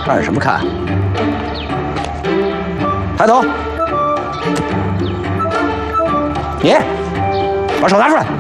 看什么看？抬头，你把手拿出来。